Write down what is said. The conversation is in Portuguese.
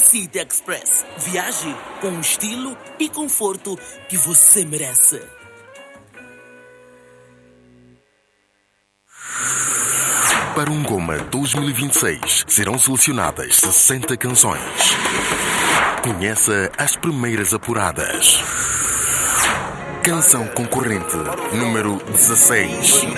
City Express. Viaje com o estilo e conforto que você merece. Para um Goma 2026 serão selecionadas 60 canções. Conheça as primeiras apuradas. Canção concorrente número 16.